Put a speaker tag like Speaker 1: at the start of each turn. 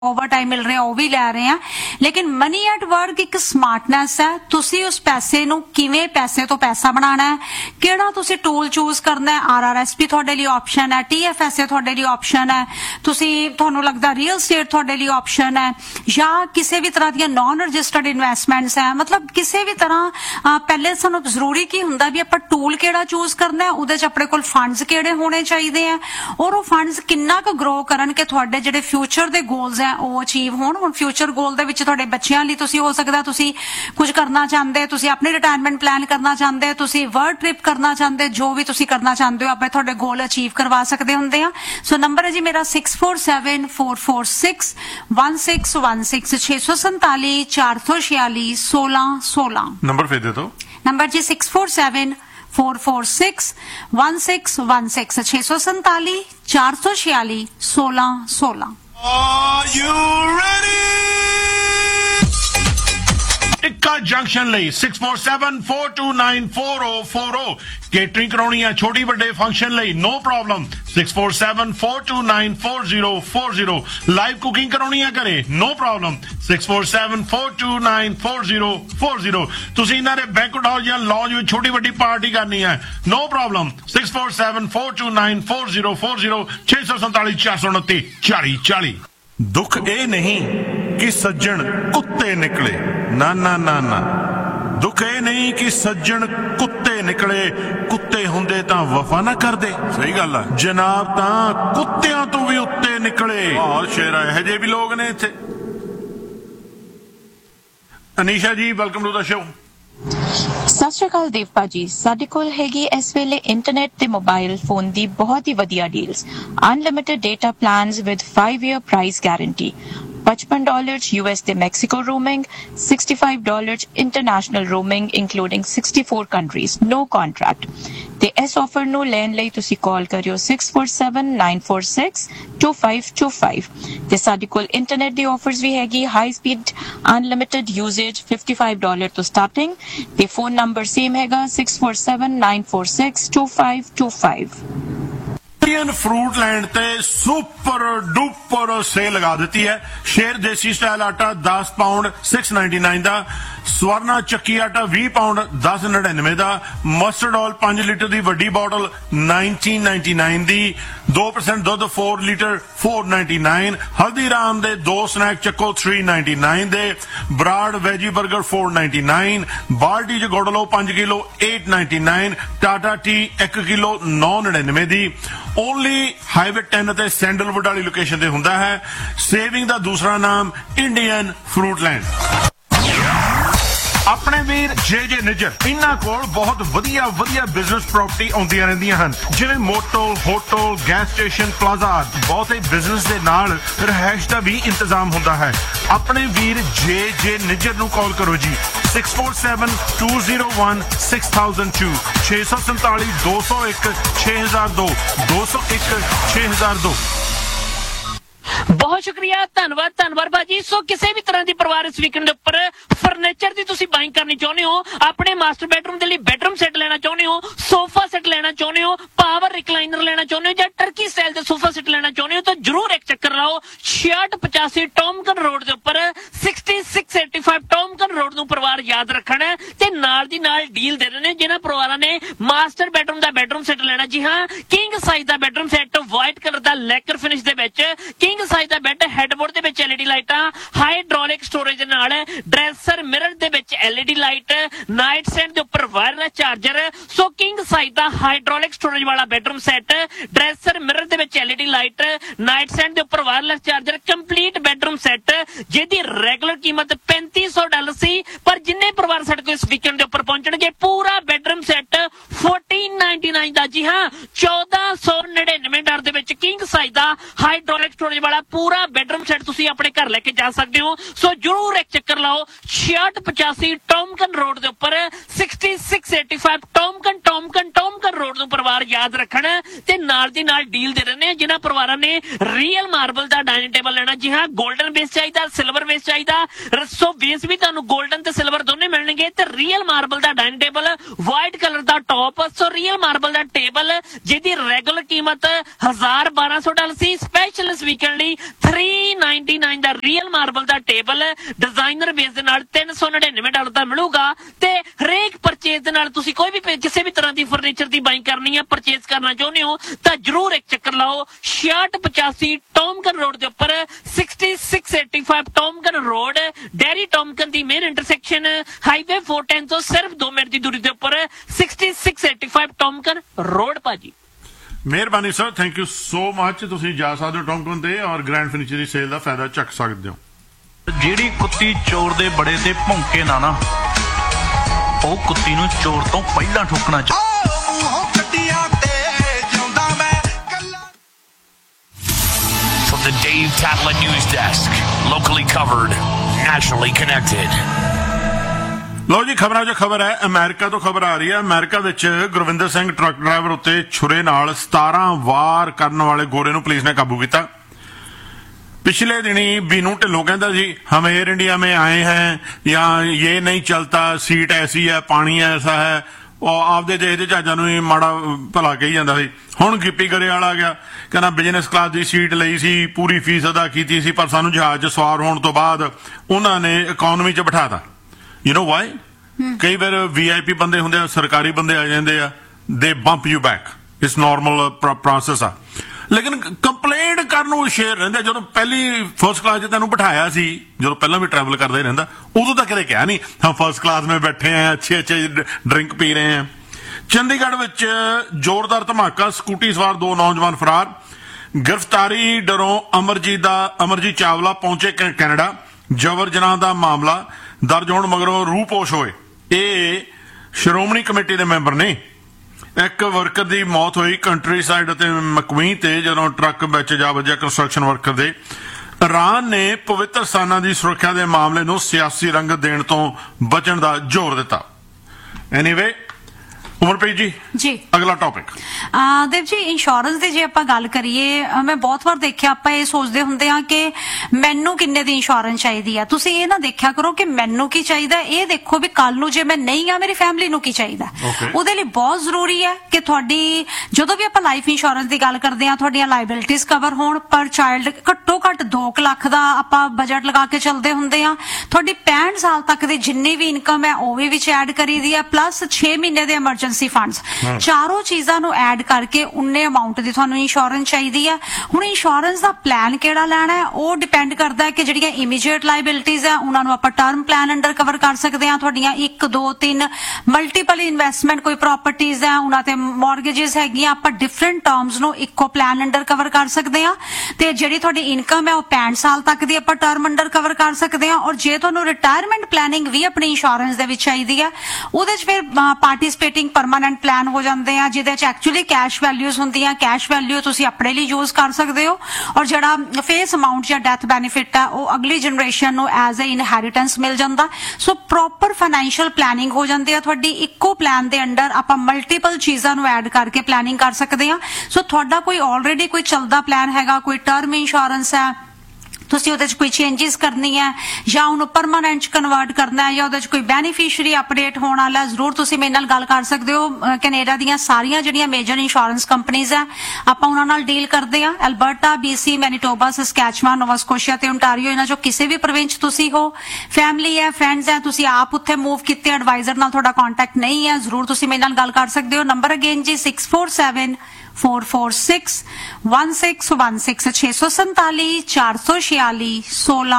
Speaker 1: Over time मिल रहे वो भी लै रहे हैं, लेकिन मनी एट वर्क एक स्मार्टनेस है। तुसी उस पैसे नू किवें पैसे तो पैसा बनाना है, किहड़ा तुसी टूल चूज करना है। RRSP तुहाडे लिए ऑप्शन है, TFSA तुहाडे लिए ऑप्शन है, तुसी तुहानू लगदा रियल स्टेट तुहाडे लिए ऑप्शन है, या किसी भी तरह दी नॉन रजिस्टर्ड इन्वेस्टमेंट्स है। मतलब किसी भी तरह पहले सानू जरूरी की हुंदा भी आपां टूल किहड़ा चूज करना है, उहदे च अपने कोल फंड्स किहड़े होने चाहिए हैं, और वो फंड्स किन्ना क ग्रो करन कि तुहाडे जिहड़े फ्यूचर दे गोल्स है ਉਹ ਅਚੀਵ ਹੋਣ। ਹੁਣ ਫਿਊਚਰ ਗੋਲ ਦੇ ਵਿੱਚ ਤੁਹਾਡੇ ਬੱਚਿਆਂ ਲਈ ਤੁਸੀਂ ਹੋ ਸਕਦਾ ਤੁਸੀਂ ਕੁਝ ਕਰਨਾ ਚਾਹੁੰਦੇ, ਤੁਸੀਂ ਆਪਣੀ ਰਿਟਾਇਰਮੈਂਟ ਪਲਾਨ ਕਰਨਾ ਚਾਹੁੰਦੇ, ਤੁਸੀਂ ਵਰਲਡ ਟ੍ਰਿਪ ਕਰਨਾ ਚਾਹੁੰਦੇ, ਜੋ ਵੀ ਤੁਸੀਂ ਕਰਨਾ ਚਾਹੁੰਦੇ ਹੋ ਆਪਣੇ ਤੁਹਾਡੇ ਗੋਲ ਅਚੀਵ ਕਰਵਾ ਸਕਦੇ ਹੁੰਦੇ ਆ। ਸੋ ਨੰਬਰ ਹੈ ਜੀ ਮੇਰਾ 6474461616 647 446 1616।
Speaker 2: ਨੰਬਰ ਫੇਰ ਦੇ ਦਿਓ।
Speaker 1: ਨੰਬਰ ਜੀ 6474461616 647 446 1616।
Speaker 2: Are you ready? Tikka junction ਲਈ 6474294040 ਕੇਟਰਿੰਗ ਕਰਾਉਣੀ ਹੈ ਛੋਟੀ ਵੱਡੇ ਫੰਕਸ਼ਨ ਲਈ ਨੋ ਪ੍ਰੋਬਲਮ 6474294040 ਲਾਈਵ ਕੁਕਿੰਗ ਕਰਾਉਣੀ ਹੈ ਘਰੇ ਨੋ ਪ੍ਰੋਬਲਮ 6474294040 ਤੁਸੀਂ ਇਹਨਾਂ ਦੇ ਬੈਂਕਟ ਹਾਲ ਜਾਂ ਲੌਂਜ ਵਿੱਚ ਛੋਟੀ ਵੱਡੀ ਪਾਰਟੀ ਕਰਨੀ ਹੈ ਨੋ ਪ੍ਰੋਬਲਮ 6474294040 647 429 4040। ਦੁੱਖ ਇਹ ਨਹੀਂ ਕਿ ਸੱਜਣ ਕੁੱਤੇ ਨਿਕਲੇ, ਨਾ ਨਾ ਨਾ ਨਾ, ਦੁੱਖ ਇਹ ਨਹੀਂ ਕਿ ਸੱਜਣ ਕੁੱਤੇ ਨਿਕਲੇ, ਕੁੱਤੇ ਹੁੰਦੇ ਤਾਂ ਵਫਾ ਨਾ ਕਰਦੇ। ਸਹੀ ਗੱਲ ਆ ਜਨਾਬ, ਤਾਂ ਕੁੱਤਿਆਂ ਤੋਂ ਵੀ ਉੱਤੇ ਨਿਕਲੇ। ਬਹੁਤ ਸ਼ੇਰ ਇਹੋ ਜਿਹੇ ਵੀ ਲੋਕ ਨੇ ਇੱਥੇ। ਅਨੀਸ਼ਾ ਜੀ ਵੈਲਕਮ ਟੂ ਦਾ ਸ਼ੋ।
Speaker 3: ਸਤਿ ਸ਼੍ਰੀ ਅਕਾਲ ਦੇਵ ਭਾਜੀ, ਸਾਡੇ ਕੋਲ ਹੈਗੀ ਇਸ ਵੇਲੇ ਇੰਟਰਨੈਟ ਤੇ ਮੋਬਾਈਲ ਫੋਨ ਦੀ ਬਹੁਤ ਹੀ ਵਧੀਆ deals. Unlimited data plans with 5-year price guarantee, $55 US ਤੇ Mexico roaming, $65 international roaming including 64 countries, no contract। ਤੇ ਇਸ ਆਫਰ ਨੂੰ ਲੈਣ ਲਈ ਤੁਸੀਂ ਕਾਲ ਕਰਿਓ 6479462525 ਤੇ ਸਾਡੇ ਕੋਲ ਇੰਟਰਨੈਟ ਦੀ ਆਫਰਸ ਵੀ ਹੈਗੀ, ਹਾਈ ਸਪੀਡ ਅਨਲਿਮਿਟਿਡ ਯੂਜ਼ੇਜ $55 ਤੋਂ ਸਟਾਰਟਿੰਗ, ਤੇ ਫੋਨ ਨੰਬਰ ਸੇਮ ਹੈਗਾ 6479462525।
Speaker 2: ਇੰਡੀਅਨ ਫਰੂਟ ਲੈਂਡ ਤੇ ਸੁਪਰ ਡੁਪਰ ਸੇਲ ਲਗਾ ਦਿੱਤੀ ਹੈ। ਸ਼ੇਰ ਦੇਸੀ ਸਟਾਈਲ ਆਟਾ 10 ਪਾਉਂਡ 699 ਦਾ, ਸਵਰਨਾ ਚੱਕੀ ਆਟਾ 20 ਪਾਉਂਡ 1099 ਦਾ, ਮਸਟਰਡ ਆਇਲ 5 ਲੀਟਰ ਦੀ ਵੱਡੀ ਬੋਟਲ 1999 ਦੀ, 2% ਦੁੱਧ 4 ਲੀਟਰ 499, ਹਲਦੀਰਾਮ ਦੇ 2 ਸਨੈਕ ਚੱਕੋ 399 ਦੇ, ਬਰਾਡ ਵੈਜੀ 버ਗਰ 499, ਬਾਲਟੀ ਚ ਗੁੜ ਲਓ 5 ਕਿਲੋ 899, ਟਾਟਾ ਟੀ 1 ਕਿਲੋ 999 ਦੀ। ਓਨਲੀ ਹਾਈਵੇ 10 ਅਤੇ ਸੈਂਡਲਵੁੱਡ ਵਾਲੀ ਲੋਕੇਸ਼ਨ ਤੇ ਹੁੰਦਾ ਹੈ। ਸੇਵਿੰਗ ਦਾ ਦੂਸਰਾ ਨਾਮ ਇੰਡੀਅਨ ਫਰੂਟ ਲੈਂਡ। ਆਪਣੇ ਵੀਰ ਜੇ ਨਿੱਜਰ, ਇਹਨਾਂ ਕੋਲ ਬਹੁਤ ਵਧੀਆ ਬਿਜ਼ਨਸ ਪ੍ਰਾਪਰਟੀ ਆਉਂਦੀਆਂ ਰਹਿੰਦੀਆਂ ਹਨ, ਜਿਵੇਂ motel, hotel, gas station, plaza. ਬਹੁਤੇ ਬਿਜ਼ਨਸ ਦੇ ਨਾਲ ਰਿਹਾਇਸ਼ ਦਾ ਵੀ ਇੰਤਜ਼ਾਮ ਹੁੰਦਾ ਹੈ। ਆਪਣੇ ਵੀਰ ਜੇ ਨਿੱਜਰ ਨੂੰ ਕਾਲ ਕਰੋ ਜੀ 6472016002 647 201 6002 201 6002।
Speaker 4: ਬਹੁਤ ਸ਼ੁਕਰੀਆ, ਧੰਨਵਾਦ ਭਾਜੀ। ਸੋ ਕਿਸੇ ਵੀ ਤਰ੍ਹਾਂ ਦੀ ਪਰਿਵਾਰ ਇਸ ਵੀਕਐਂਡ ਦੇ ਉੱਪਰ ਫਰਨੀਚਰ ਦੀ ਤੁਸੀਂ ਬਾਇੰਗ ਕਰਨੀ ਚਾਹੁੰਦੇ ਹੋ, ਆਪਣੇ ਮਾਸਟਰ ਬੈਡਰੂਮ ਦੇ ਲਈ ਬੈਡਰੂਮ ਸੈੱਟ ਲੈਣਾ ਚਾਹੁੰਦੇ ਹੋ, ਸੋਫਾ ਸੈੱਟ ਲੈਣਾ ਚਾਹੁੰਦੇ ਹੋ, ਪਾਵਰ ਰਿਕਲਾਈਨਰ ਲੈਣਾ ਚਾਹੁੰਦੇ ਹੋ, ਜਾਂ ਟਰਕੀ ਸਟਾਈਲ ਦੇ ਸੋਫਾ ਸੈੱਟ ਲੈਣਾ ਚਾਹੁੰਦੇ ਹੋ, ਤਾਂ ਜਰੂਰ ਇੱਕ ਚੱਕਰ ਲਾਓ 6685 ਟੌਮਕਨ ਰੋਡ ਦੇ ਉੱਪਰ 6685 ਟੌਮਕਨ ਰੋਡ ਨੂੰ ਪਰਿਵਾਰ ਯਾਦ ਰੱਖਣਾ ਤੇ ਨਾਲ ਦੀ ਨਾਲ ਡੀਲ ਦੇ ਰਹੇ ਨੇ ਜਿਨ੍ਹਾਂ ਪਰਿਵਾਰਾਂ ਨੇ ਮਾਸਟਰ ਬੈਡਰੂਮ ਦਾ ਬੈਡਰੂਮ ਸੈੱਟ ਲੈਣਾ। ਜੀ ਹਾਂ, ਕਿੰਗ ਸਾਈਜ਼ ਦਾ ਬੈਡਰੂਮ ਸੈੱਟ ਵਾਈਟ ਕਲਰ ਦਾ ਲੈਕਰ ਫਿਨਿਸ਼ ਦੇ ਵਿੱਚ, ਕਿੰਗ ਸਾਈਜ਼ ਦਾ ਬੈੱਡ ਹੈਡਬੋਰਡ ਦੇ ਵਿੱਚ LED ਲਾਈਟਾਂ, ਹਾਈਡ੍ਰੋਲਿਕ ਸਟੋਰੇਜ ਦੇ ਨਾਲ, ਡਰੈਸਰ ਮਿਰਰ ਦੇ ਵਿੱਚ LED ਲਾਈਟ, ਨਾਈਟ ਸਟੈਂਡ ਦੇ ਉੱਪਰ ਵਾਇਰਲੈਸ ਚਾਰਜਰ। ਸੋ ਕਿੰਗ ਸਾਈਜ਼ ਦਾ ਹਾਈਡ੍ਰੋਲਿਕ ਸਟੋਰੇਜ ਵਾਲਾ ਬੈਡਰੂਮ ਸੈੱਟ, ਡਰੈਸਰ ਮਿਰਰ ਦੇ ਵਿੱਚ LED ਲਾਈਟ, ਨਾਈਟ ਸਟੈਂਡ ਦੇ ਉੱਪਰ wireless charger, complete bedroom set, ਜਿਹਦੀ ਰੈਗੂਲਰ ਕੀਮਤ $3500 ਸੀ, ਪਰ ਜਿੰਨੇ ਪਰਿਵਾਰ ਸਾਡੇ ਕੋਲ ਇਸ ਵੀਕਐਂਡ ਦੇ ਉੱਪਰ ਪਹੁੰਚਣਗੇ ਪੂਰਾ ਬੈਡਰੂਮ ਸੈੱਟ $1499 ਦਾ। ਜੀ ਹਾਂ, $1499 ਦੇ ਵਿੱਚ ਕਿੰਗ ਸਾਈਜ਼ ਦਾ ਹਾਈਡ੍ਰੋਲਿਕ ਸਟੋਰੇਜ ਵਾਲਾ ਪੂਰਾ ਬੈਡਰੂਮ ਸੈੱਟ ਤੁਸੀਂ ਆਪਣੇ ਘਰ ਲੈ ਕੇ ਜਾ ਸਕਦੇ ਹੋ। ਸੋ ਜਰੂਰ ਇੱਕ ਚੱਕਰ ਲਾਓ 6685 ਟੌਮਕਨ ਰੋਡ ਦੇ ਉੱਪਰ 6685 ਟੌਮਕਨ ਰੋਡ ਨੂੰ ਪਰਿਵਾਰ ਯਾਦ ਰੱਖਣ ਤੇ ਨਾਲ ਦੀ ਨਾਲ ਡੀਲ ਦੇ ਰਹੇ ਨੇ ਜਿਨ੍ਹਾਂ ਪਰਿਵਾਰਾਂ ਨੇ ਰੀਅਲ ਮਾਰਬਲ ਦਾ ਡਾਈਨਿੰਗ ਟੇਬਲ ਲੈਣਾ। ਜੀ ਹਾਂ, 골ਡਨ ਬੇਸ ਚਾਹੀਦਾ, ਸਿਲਵਰ ਬੇਸ ਚਾਹੀਦਾ, ਸੋ ਬੇਸ ਵੀ ਤੁਹਾਨੂੰ 골ਡਨ ਤੇ ਸਿਲਵਰ ਦੋਨੇ ਮਿਲਣਗੇ, ਤੇ ਰੀਅਲ ਮਾਰਬਲ ਦਾ ਡਾਈਨਿੰਗ ਟੇਬਲ, ਵਾਈਟ ਕਲਰ ਦਾ ਟੌਪ ਟੌਪ। ਸੋ ਰੀਅਲ ਮਾਰਬਲ ਦਾ ਟੇਬਲ ਜਿਹਦੀ ਰੈਗੂਲਰ ਕੀਮਤ $1,1200 ਸੀ, ਸਪੈਸ਼ਲ ਇਸ ਵੀਕਐਂਡ ਲਈ $399 ਦਾ ਰੀਅਲ ਮਾਰਬਲ ਦਾ ਟੇਬਲ ਡਿਜ਼ਾਈਨਰ ਬੇਸ ਦੇ ਨਾਲ $399 ਦਾ ਮਿਲੂਗਾ। ਤੇ ਹਰੇਕ ਪਰਚੇਜ਼ ਦੇ ਨਾਲ ਤੁਸੀਂ ਕੋਈ ਵੀ ਕਿਸੇ ਵੀ ਤਰ੍ਹਾਂ ਦੀ ਫਰਨੀਚਰ ਦੀ ਬਾਈਂਗ ਕਰਨੀ ਹੈ, ਪਰਚੇਜ਼ ਕਰਨਾ ਚਾਹੁੰਦੇ ਹੋ ਤਾਂ ਜਰੂਰ ਇੱਕ ਚੱਕਰ ਲਾਓ 6685 ਟੌਮਕਨ ਰੋਡ ਦੇ ਉੱਪਰ, 6685 ਟੌਮਕਨ ਰੋਡ, ਡੈਰੀ ਟੌਮਕਨ ਦੀ ਮੇਨ ਇੰਟਰਸੈਕਸ਼ਨ ਹਾਈਵੇ 410 ਤੋਂ ਸਿਰਫ 2 ਮਿੰਟ ਦੀ ਦੂਰੀ ਦੇ ਉੱਪਰ 6685 ਟੌਮਕਨ ਰੋਡ ਭਾਜੀ।
Speaker 2: ਮਿਹਰਬਾਨੀ sir, thank you so much. ਤੁਸੀਂ ਜਾ ਸਕਦੇ ਹੋ ਟੌਮਕਨ ਤੇ ਔਰ ਗ੍ਰੈਂਡ ਫਰਨੀਚਰ ਦੀ ਸੇਲ ਦਾ ਫਾਇਦਾ ਚੱਕ ਸਕਦੇ ਹੋ।
Speaker 5: ਜਿਹੜੀ ਕੁੱਤੀ ਚੋਰ ਦੇ ਬੜੇ ਤੇ ਭੌਂਕੇ ਨਾ ਉਹ ਕੁੱਤੀ ਨੂੰ ਚੋਰ ਤੋਂ ਪਹਿਲਾਂ ਠੋਕਣਾ ਚਾਹੀਦਾ।
Speaker 6: From the Dave Tatla News Desk, locally covered, nationally connected.
Speaker 2: ਲੋ ਜੀ, ਖਬਰਾਂ 'ਚ ਖਬਰ ਹੈ, ਅਮਰੀਕਾ ਤੋਂ ਖਬਰ ਆ ਰਹੀ ਹੈ। ਅਮਰੀਕਾ ਵਿੱਚ ਗੁਰਵਿੰਦਰ ਸਿੰਘ ਟਰੱਕ ਡਰਾਈਵਰ ਉੱਤੇ ਛੁਰੇ ਨਾਲ 17 ਵਾਰ ਕਰਨ ਵਾਲੇ ਗੋਰੇ ਨੂੰ ਪੁਲਿਸ ਨੇ ਕਾਬੂ ਕੀਤਾ। पिछले दिनी बीनू ढिल्लों कहता जी हम एयर इंडिया में आए हैं, यहाँ ये नहीं चलता, सीट ऐसी है, पानी ऐसा है, और आपदे देश के जहाजा नूं ही माड़ा भला कही जाता सी। हुण गिप्पी गरेवाल आ गया, कहना बिजनेस क्लास की सीट लई सी, पूरी फीस अदा की सी, पर सानूं जहाज च सवार होने तो बाद उन्होंने इकोनॉमी च बिठाता। You know why? कई बार VIP बंदे हुंदे, सरकारी बंदे आ जांदे आ, दे bump you back, it's normal process आ। लेकिन कंप्लेंट करन वो शेर रहिंदा। जदों पहली फर्स्ट क्लास 'च तैनूं बिठाया सी, जदों पहलां भी ट्रैवल करदा ही रहिंदा, उदों तक कदे कहा नहीं हम फर्स्ट क्लास में बैठे हैं, अच्छे अच्छे ड्रिंक पी रहे हैं। चंडीगढ़ विच जोरदार धमाका, स्कूटी सवार 2 नौजवान फरार। गिरफ्तारी डरों अमरजीत चावला पहुंचे कैनेडा। जबर जनाह दा मामला दर्ज होण मगरों रूपोश होए। ये श्रोमणी कमेटी दे मैंबर ने। एक वर्कर की मौत हुई कंट्री साइड मकवी ते जदों ट्रक विच जा वज्जिया कंस्ट्रक्शन वर्कर दे। ईरान ने पवित्र स्थानां की सुरक्षा के मामले नूं सियासी रंग देण तो बचण दा जोर दिता। एनीवे, उमरप्रीत जी अगला टॉपिक।
Speaker 1: देव जी, इंश्योरेंस की जे आपां गल करिए, मैं बहुत बार देखिया आपां ये सोचते हुंदे हां कि मैनू किन्ने दी इंश्योरेंस चाहिदी आ। तुसीं ये ना देखिया करो कि मैनू की चाहिदा, ये देखो भी कल नूं जे मैं नहीं आ मेरी फैमिली नूं की चाहिदा। उहदे लई बहुत जरूरी है कि तुहाडी जदों भी आपां लाइफ इंश्योरेंस की गल करदे हां, तुहाडीआं लाइबिलिटीज कवर होण। पर चाइल्ड घट्टो घट 2 लाख दा आपां बजट लगा के चलदे हुंदे हां। तुहाडी 65 साल तक दी जिन्नी भी इनकम है ओह विच ऐड करी दी है, प्लस 6 महीने दे एमरजेंसी फंड्स, चारों चीज़ां नूं ऐड करके उन्ने अमाउंट दी तुहानूं इंश्योरेंस चाहिदी है। हुण इंश्योरेंस दा प्लान किहड़ा लैणा है ओह डिपेंड करदा है कि जिहड़ियां इमीडिएट लाइबिलिटीज है उन्हां नूं आपां टर्म प्लान अंडर कवर कर सकदे हां। तुहाडीआं 1 2 3 मल्टीपल इन्वेस्टमेंट कोई प्रॉपर्टीज है, उन्हां ते मॉर्गेजेस हैगियां, आपां डिफरेंट टर्म्स नूं इक्को प्लान अंडर कवर कर सकदे हां। ते जिहड़ी तुहाडी इनकम है ओह 65 साल तक दी आपां टर्म अंडर कवर कर सकदे हां। और जे तुहानूं रिटायरमेंट प्लानिंग भी अपनी इंश्योरेंस दे विच चाहिदी है, ਉਹਦੇ ਚ ਫਿਰ ਪਾਰਟਿਸਿਪੇਟਿੰਗ ਪਰਮਾਨੈਂਟ ਪਲਾਨ ਹੋ ਜਾਂਦੇ ਆ, ਜਿਹਦੇ ਚ ਐਕਚੁਅਲੀ ਕੈਸ਼ ਵੈਲਿਊਜ਼ ਹੁੰਦੀਆਂ। ਕੈਸ਼ ਵੈਲਿਊ ਤੁਸੀਂ ਆਪਣੇ ਲਈ ਯੂਜ਼ ਕਰ ਸਕਦੇ ਹੋ, ਔਰ ਜਿਹੜਾ ਫੇਸ ਅਮਾਉਂਟ ਜਾਂ ਡੈਥ ਬੈਨੀਫਿਟ ਆ ਉਹ ਅਗਲੀ ਜਨਰੇਸ਼ਨ ਨੂੰ ਐਜ਼ ਅ ਇਨਹੈਰੀਟੈਂਸ ਮਿਲ ਜਾਂਦਾ। ਸੋ ਪ੍ਰੋਪਰ ਫਾਈਨੈਂਸ਼ੀਅਲ ਪਲੈਨਿੰਗ ਹੋ ਜਾਂਦੀ ਆ ਤੁਹਾਡੀ। ਇੱਕੋ ਪਲਾਨ ਦੇ ਅੰਡਰ ਆਪਾਂ ਮਲਟੀਪਲ ਚੀਜ਼ਾਂ ਨੂੰ ਐਡ ਕਰਕੇ ਪਲੈਨਿੰਗ ਕਰ ਸਕਦੇ ਆ। ਸੋ ਤੁਹਾਡਾ ਕੋਈ ਆਲਰੇਡੀ ਕੋਈ ਚੱਲਦਾ ਪਲਾਨ ਹੈਗਾ, ਕੋਈ ਟਰਮ ਇੰਸ਼ੋਰੈਂਸ ਹੈ, ਤੁਸੀਂ ਉਹਦੇ 'ਚ ਕੋਈ ਚੇਂਜਿਸ ਕਰਨੀ ਹੈ ਜਾਂ ਉਹਨੂੰ ਪਰਮਾਨੈਂਟ 'ਚ ਕਨਵਰਟ ਕਰਨਾ ਹੈ, ਜਾਂ ਉਹਦੇ 'ਚ ਕੋਈ ਬੈਨੀਫੀਸ਼ੀਅਰੀ ਅਪਡੇਟ ਹੋਣ ਵਾਲਾ, ਜ਼ਰੂਰ ਤੁਸੀਂ ਮੇਰੇ ਨਾਲ ਗੱਲ ਕਰ ਸਕਦੇ ਹੋ। ਕੈਨੇਡਾ ਦੀਆਂ ਸਾਰੀਆਂ ਜਿਹੜੀਆਂ ਮੇਜਰ ਇੰਸ਼ੋਰੈਂਸ ਕੰਪਨੀਆਂ ਹੈ ਆਪਾਂ ਉਹਨਾਂ ਨਾਲ ਡੀਲ ਕਰਦੇ ਹਾਂ। ਐਲਬਰਟਾ, BC, ਮੈਨੀਟੋਬਾ, ਸਸਕੈਚੁਆਨ, ਨੋਵਾ ਸਕੋਸ਼ੀਆ ਤੇ ਓਨਟਾਰੀਓ, ਇਹਨਾਂ 'ਚੋਂ ਕਿਸੇ ਵੀ ਪ੍ਰੋਵਿੰਸ ਤੁਸੀਂ ਹੋ, ਫੈਮਿਲੀ ਹੈ, ਫਰੈਂਡਸ ਹੈ, ਤੁਸੀਂ ਆਪ ਉੱਥੇ ਮੂਵ ਕੀਤੇ, ਐਡਵਾਈਜ਼ਰ ਨਾਲ ਤੁਹਾਡਾ ਕੰਟੈਕਟ ਨਹੀਂ ਹੈ, ਜ਼ਰੂਰ ਤੁਸੀਂ ਮੇਰੇ ਨਾਲ ਗੱਲ ਕਰ ਸਕਦੇ ਹੋ। ਨੰਬਰ ਅਗੇਨ ਜੀ 647 446 1616 647 446 16